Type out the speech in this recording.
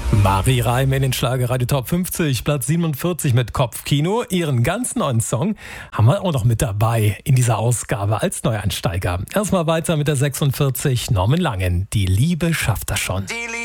Marie Reim in den Schlagerradio Top 50, Platz 47 mit Kopfkino. Ihren ganz neuen Song haben wir auch noch mit dabei in dieser Ausgabe als Neueinsteiger. Erstmal weiter mit der 46, Norman Langen. Die Liebe schafft das schon.